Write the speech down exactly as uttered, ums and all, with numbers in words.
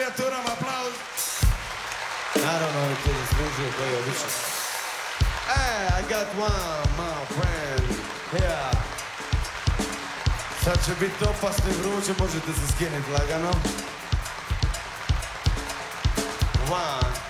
kreaturom, aplauz. Naravno, oni te zaslužuju koji je obično. Hey, I got one, my friend, here. Sad će biti opasno i vruće, možete se skinuti lagano. One.